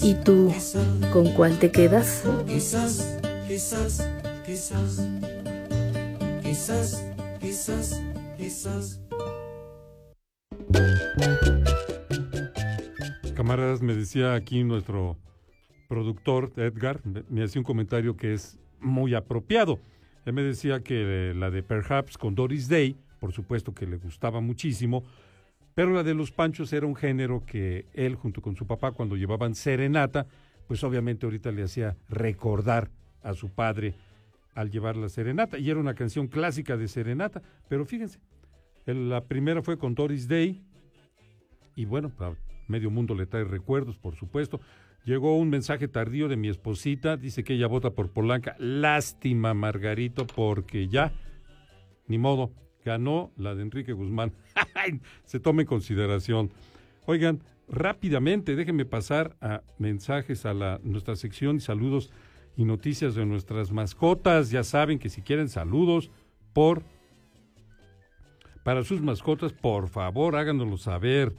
¿Y tú, con cuál te quedas? Quizás, quizás, quizás, quizás, quizás, quizás. Camaradas, me decía aquí nuestro productor Edgar, me hacía un comentario que es muy apropiado. Él me decía que la de Perhaps con Doris Day, por supuesto que le gustaba muchísimo, pero la de los Panchos era un género que él junto con su papá cuando llevaban serenata, pues obviamente ahorita le hacía recordar a su padre al llevar la serenata, y era una canción clásica de serenata, pero fíjense, la primera fue con Doris Day, y bueno, a medio mundo le trae recuerdos, por supuesto. Llegó un mensaje tardío de mi esposita, dice que ella vota por Polanca. Lástima, Margarito, porque ya, ni modo, ganó la de Enrique Guzmán. Se tome en consideración. Oigan, rápidamente, déjenme pasar a mensajes a nuestra sección, saludos y noticias de nuestras mascotas. Ya saben que si quieren saludos para sus mascotas, por favor, háganoslo saber.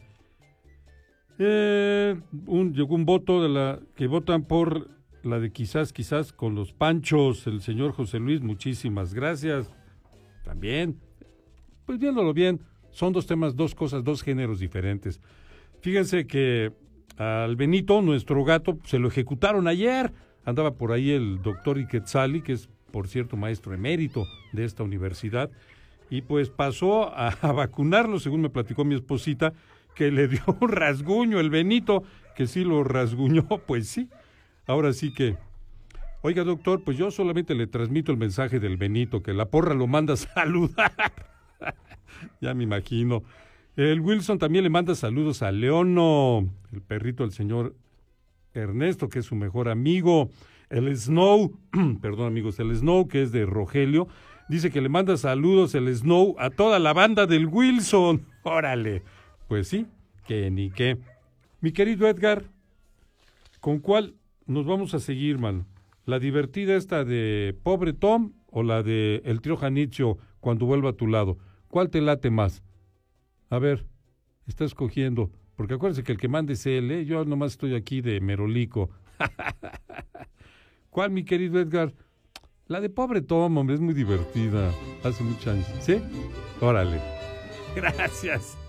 Llegó un voto que votan por la de quizás con los Panchos, el señor José Luis, muchísimas gracias. También, pues viéndolo bien, son dos temas, dos cosas, dos géneros diferentes. Fíjense que al Benito, nuestro gato, se lo ejecutaron ayer. Andaba por ahí el doctor Iquetzali, que es, por cierto, maestro emérito de esta universidad, y pues pasó a vacunarlo, según me platicó mi esposita, que le dio un rasguño el Benito, que sí lo rasguñó, pues sí. Ahora sí que, oiga doctor, pues yo solamente le transmito el mensaje del Benito, que la porra lo manda a saludar. Ya me imagino. El Wilson también le manda saludos a Leono, el perrito del señor Ernesto, que es su mejor amigo. El Snow, perdón amigos, el Snow, que es de Rogelio, dice que le manda saludos el Snow a toda la banda del Wilson. Órale. Pues sí, que ni qué. Mi querido Edgar, ¿con cuál nos vamos a seguir, man? ¿La divertida esta de Pobre Tom o la de El Trío Janitzio, Cuando vuelva a tu lado? ¿Cuál te late más? A ver, está escogiendo, porque acuérdense que el que mande es él, ¿eh? Yo nomás estoy aquí de merolico. ¿Cuál, mi querido Edgar? La de Pobre Tom, hombre, es muy divertida. Hace muchos años. ¿Sí? Órale. Gracias.